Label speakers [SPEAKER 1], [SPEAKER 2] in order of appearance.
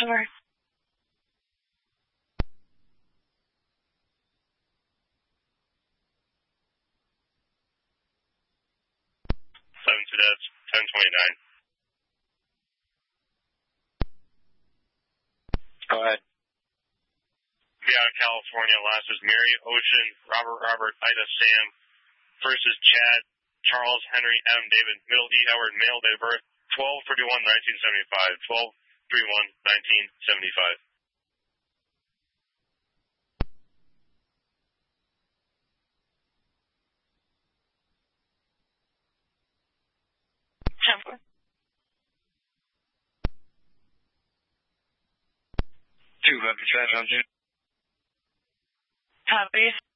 [SPEAKER 1] Over.
[SPEAKER 2] 7 cadets, 1029.
[SPEAKER 3] Go ahead.
[SPEAKER 2] Via California, last is Mary, Ocean, Robert, Ida, Sam. First is Chad, Charles, Henry, M, David, middle E, Edward, male, date of birth, 12/31/1975, 12/31/1975.
[SPEAKER 1] Over.
[SPEAKER 3] 2 representative.
[SPEAKER 1] Copy.